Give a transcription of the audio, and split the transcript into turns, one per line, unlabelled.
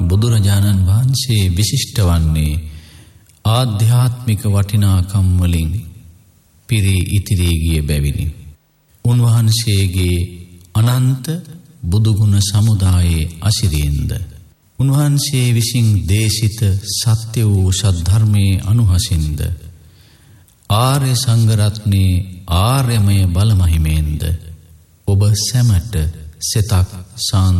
බුදුරජාණන් වහන්සේ විශිෂ්ට වන්නේ ආධ්‍යාත්මික වටිනාකම් වලින් පිරී ඉතිරී ගිය බැවිනි. උන්වහන්සේගේ අනන්ත බුදුගුණ සමුදායේ අසිරියෙන්ද උන්වහන්සේ විසින් දේශිත සත්‍ය වූ සද්ධර්මයේ අනුහසින්ද ආර්ය සංඝරත්නයේ ආර්යමය බලමහිමෙන්ද ඔබ සැමට සෙතක්